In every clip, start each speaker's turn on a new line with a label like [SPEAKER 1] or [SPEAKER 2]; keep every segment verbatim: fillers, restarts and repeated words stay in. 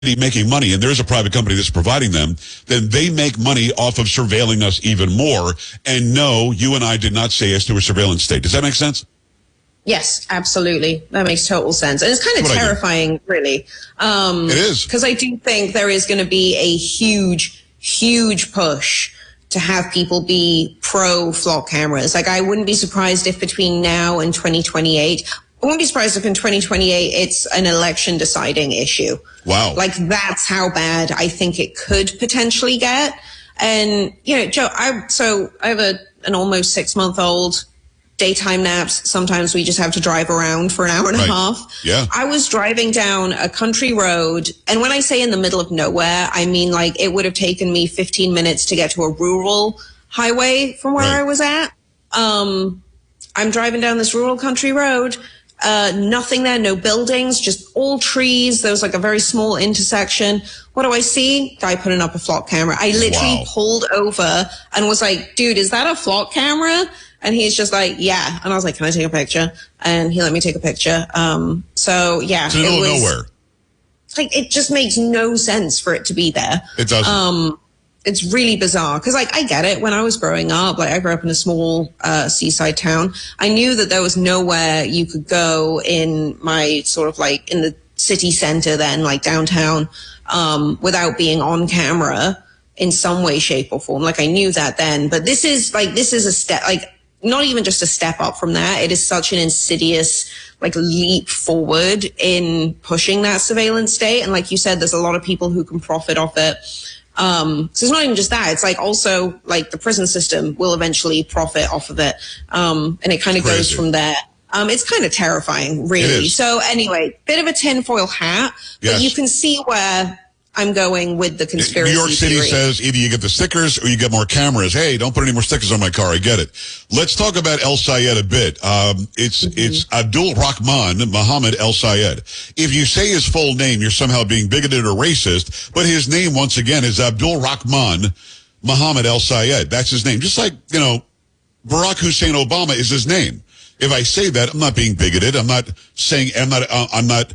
[SPEAKER 1] making money, and there's a private company that's providing them, then they make money off of surveilling us even more. And no, you and I did not say us to a surveillance state. Does that make sense?
[SPEAKER 2] Yes, absolutely. That makes total sense. And it's kind of terrifying, really. Um,
[SPEAKER 1] it is.
[SPEAKER 2] Because I do think there is going to be a huge, huge push to have people be pro flock cameras. Like, I wouldn't be surprised if between now and twenty twenty-eight, I wouldn't be surprised if in twenty twenty-eight it's an election deciding issue.
[SPEAKER 1] Wow.
[SPEAKER 2] Like, that's how bad I think it could potentially get. And, you know, Joe, I, so I have a, an almost six month old. Daytime naps. Sometimes we just have to drive around for an hour and
[SPEAKER 1] right.
[SPEAKER 2] a half.
[SPEAKER 1] Yeah.
[SPEAKER 2] I was driving down a country road. And when I say in the middle of nowhere, I mean, like, it would have taken me fifteen minutes to get to a rural highway from where
[SPEAKER 1] right.
[SPEAKER 2] I was at. Um, I'm driving down this rural country road. Uh, nothing there, no buildings, just all trees. There was like a very small intersection. What do I see? Guy putting up a flock camera. I literally
[SPEAKER 1] wow.
[SPEAKER 2] pulled over and was like, dude, is that a flock camera? And he's just like, yeah. And I was like, can I take a picture? And he let me take a picture. Um, so yeah.
[SPEAKER 1] It's in the middle of nowhere.
[SPEAKER 2] It's like, it just makes no sense for it to be there.
[SPEAKER 1] It doesn't.
[SPEAKER 2] Um, it's really bizarre. Cause like, I get it. When I was growing up, like I grew up in a small, uh, seaside town. I knew that there was nowhere you could go in my sort of like in the city center then, like downtown, um, without being on camera in some way, shape or form. Like I knew that then, but this is like, this is a step, like, not even just a step up from that. It is such an insidious, like, leap forward in pushing that surveillance state. And like you said, there's a lot of people who can profit off it. Um, so it's not even just that. It's like also like the prison system will eventually profit off of it. Um, and it kind of goes from there. Um, it's kind of terrifying, really. So anyway, bit of a tinfoil hat,
[SPEAKER 1] yes.
[SPEAKER 2] but you can see where I'm going with the conspiracy
[SPEAKER 1] New York City
[SPEAKER 2] theory.
[SPEAKER 1] says either you get the stickers or you get more cameras. Hey, don't put any more stickers on my car. I get it. Let's talk about El Sayed a bit. Um, it's mm-hmm. it's Abdul Rahman Mohammed El Sayed. If you say his full name, you're somehow being bigoted or racist. But his name, once again, is Abdul Rahman Mohammed El Sayed. That's his name. Just like, you know, Barack Hussein Obama is his name. If I say that, I'm not being bigoted. I'm not saying, I'm not, uh, I'm not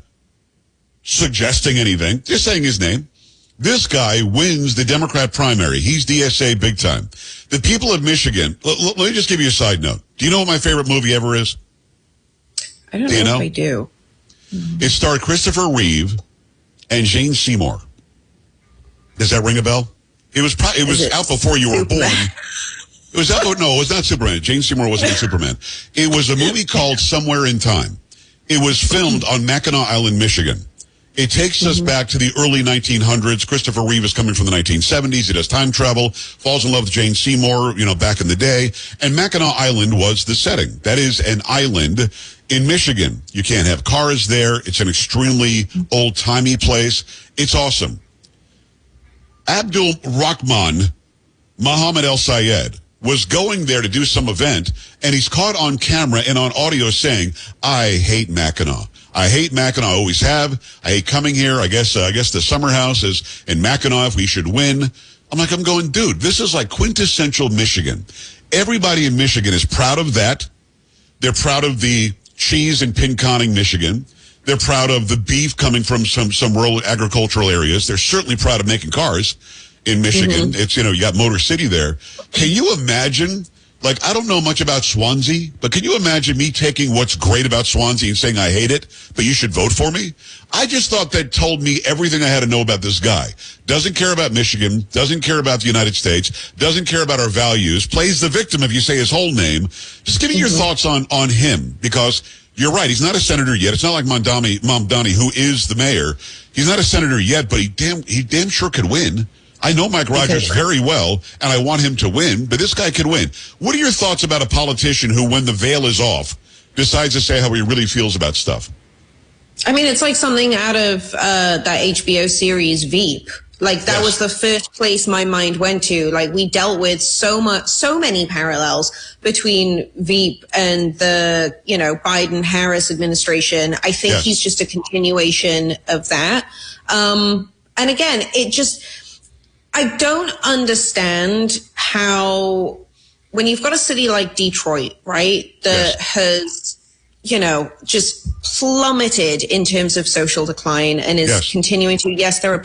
[SPEAKER 1] suggesting anything. Just saying his name. This guy wins the Democrat primary. He's D S A big time. The people of Michigan, l- l- let me just give you a side note. Do you know what my favorite movie ever is?
[SPEAKER 2] I don't
[SPEAKER 1] do
[SPEAKER 2] know,
[SPEAKER 1] you know
[SPEAKER 2] if I do.
[SPEAKER 1] It starred Christopher Reeve and Jane Seymour. Does that ring a bell? It was pro- it was it out before you were Superman? born. It was out. No, it was not Superman. Jane Seymour wasn't in Superman. It was a movie called Somewhere in Time. It was filmed on Mackinac Island, Michigan. It takes us mm-hmm. back to the early nineteen hundreds. Christopher Reeve is coming from the nineteen seventies. He does time travel, falls in love with Jane Seymour, you know, back in the day. And Mackinac Island was the setting. That is an island in Michigan. You can't have cars there. It's an extremely old-timey place. It's awesome. Abdul Rahman Mohammed El Sayed was going there to do some event, and he's caught on camera and on audio saying, I hate Mackinac. I hate Mackinac. I always have. I hate coming here. I guess, uh, I guess the summer house is in Mackinac. If we should win. I'm like, I'm going, dude, this is like quintessential Michigan. Everybody in Michigan is proud of that. They're proud of the cheese in Pinconning, Michigan. They're proud of the beef coming from some, some rural agricultural areas. They're certainly proud of making cars in Michigan. Mm-hmm. It's, you know, you got Motor City there. Can you imagine? Like, I don't know much about Swansea, but can you imagine me taking what's great about Swansea and saying I hate it, but you should vote for me? I just thought that told me everything I had to know about this guy. Doesn't care about Michigan, doesn't care about the United States, doesn't care about our values, plays the victim if you say his whole name. Just give me your thoughts on, on him, because you're right. He's not a senator yet. It's not like Mamdani, Mamdani, who is the mayor. He's not a senator yet, but he damn, he damn sure could win. I know Mike Rogers very well, and I want him to win, but this guy could win. What are your thoughts about a politician who, when the veil is off, decides to say how he really feels about stuff?
[SPEAKER 2] I mean, it's like something out of uh, that H B O series Veep. Like, that yes. was the first place my mind went to. Like, we dealt with so much, so many parallels between Veep and the, you know, Biden-Harris administration. I think yes. he's just a continuation of that. Um, and again, it just... I don't understand how, when you've got a city like Detroit, right, that yes. has you know, just plummeted in terms of social decline and is
[SPEAKER 1] Yes.
[SPEAKER 2] continuing to. Yes, there are